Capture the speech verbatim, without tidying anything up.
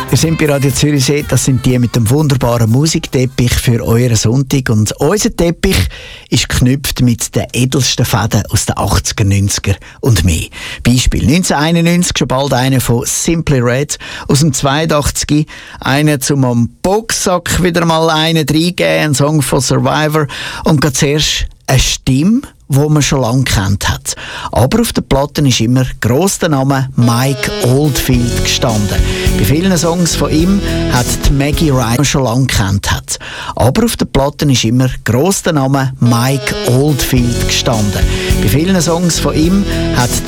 Wir sind bei Radio Zürichsee, das sind die mit dem wunderbaren Musikteppich für euren Sonntag. Und unser Teppich ist geknüpft mit den edelsten Fäden aus den achtziger, neunziger und mehr. Beispiel neunzehnhunderteinundneunzig, schon bald einer von Simply Red, aus dem zweiundachtzig, einer zum am Boxsack wieder mal einen reingeben, ein Song von Survivor. Und gerade zuerst eine Stimme, wo man schon lange kennt hat. Aber auf den Platten ist immer gross der Name Mike Oldfield gestanden. Bei vielen Songs von ihm hat die Maggie Ryan schon lange kennt hat. Aber auf den Platten ist immer gross der Name Mike Oldfield gestanden. Bei vielen Songs von ihm hat